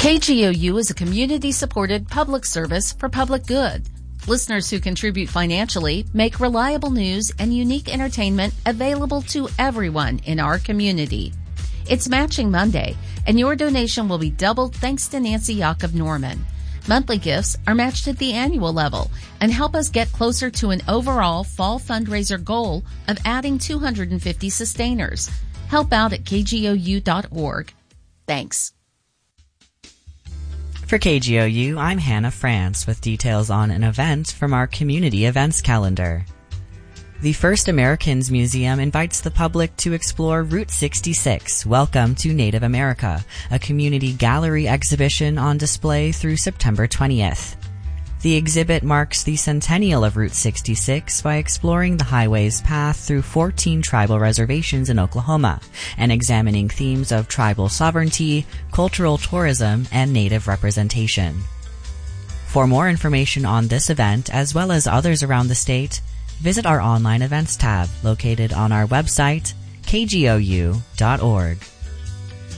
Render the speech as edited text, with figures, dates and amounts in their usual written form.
KGOU is a community-supported public service for public good. Listeners who contribute financially make reliable news and unique entertainment available to everyone in our community. It's Matching Monday, and your donation will be doubled thanks to Nancy Yock of Norman. Monthly gifts are matched at the annual level and help us get closer to an overall fall fundraiser goal of adding 250 sustainers. Help out at kgou.org. Thanks. For KGOU, I'm Hannah France with details on an event from our community events calendar. The First Americans Museum invites the public to explore Route 66, Welcome to Native America, a community gallery exhibition on display through September 20th. The exhibit marks the centennial of Route 66 by exploring the highway's path through 14 tribal reservations in Oklahoma and examining themes of tribal sovereignty, cultural tourism, and Native representation. For more information on this event, as well as others around the state, visit our online events tab located on our website, kgou.org.